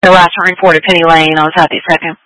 harassment report at Penny Lane. I was happy a second.